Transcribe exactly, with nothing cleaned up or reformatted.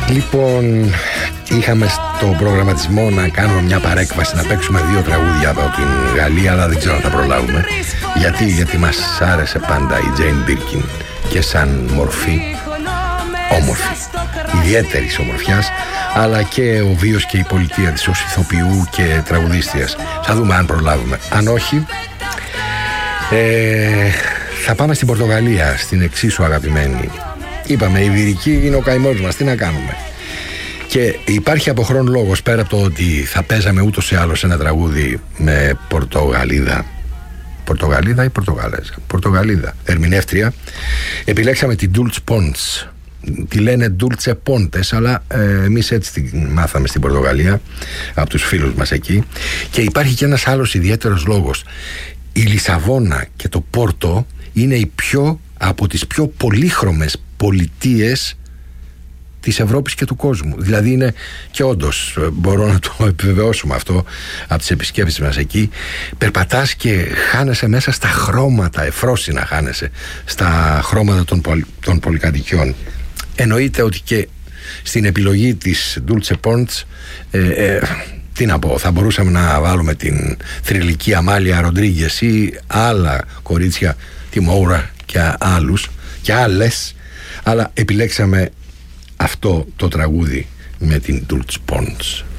Λοιπόν, είχαμε στο προγραμματισμό να κάνουμε μια παρέκβαση, να παίξουμε δύο τραγούδια από την Γαλλία, αλλά δεν ξέρω αν θα προλάβουμε. Γιατί, γιατί μας άρεσε πάντα η Jane Birkin και σαν μορφή όμορφη, ιδιαίτερης ομορφιάς, αλλά και ο βίος και η πολιτεία της ως ηθοποιού και τραγουδίστριας. Θα δούμε αν προλάβουμε. Αν όχι, ε, θα πάμε στην Πορτογαλία, στην εξίσου αγαπημένη. Είπαμε, η Ιβηρική είναι ο καημός μας, τι να κάνουμε. Και υπάρχει από χρόνο λόγος, πέρα από το ότι θα παίζαμε ούτως ή άλλως ένα τραγούδι με Πορτογαλίδα. Πορτογαλίδα ή Πορτογαλέζα? Πορτογαλίδα, ερμηνεύτρια. Επιλέξαμε την Dulce Pontes. Τη λένε Dulce Pontes, αλλά ε, εμείς έτσι την μάθαμε στην Πορτογαλία από τους φίλους μας εκεί. Και υπάρχει και ένας άλλος ιδιαίτερος λόγος. Η Λισαβόνα και το Πόρτο είναι οι πιο, από τις πιο πολύχρωμες πολιτείες της Ευρώπης και του κόσμου. Δηλαδή είναι, και όντως μπορώ να το επιβεβαιώσουμε αυτό από τις επισκέψεις μας εκεί, περπατάς και χάνεσαι μέσα στα χρώματα, εφρόσινα χάνεσαι στα χρώματα των, πολυ, των πολυκατοικιών. Εννοείται ότι και στην επιλογή της Dulce Pontes, ε, ε, τι να πω, θα μπορούσαμε να βάλουμε την θρυλική Αμάλια Ροντρίγκες ή άλλα κορίτσια, τη Μόουρα και άλλους και άλλες, αλλά επιλέξαμε αυτό το τραγούδι με την Dulce Pontes.